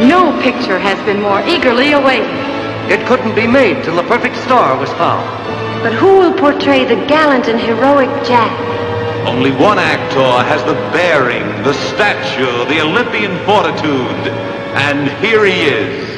No picture has been more eagerly awaited. It couldn't be made till the perfect star was found. But who will portray the gallant and heroic Jack? Only one actor has the bearing, the stature, the Olympian fortitude. And here he is.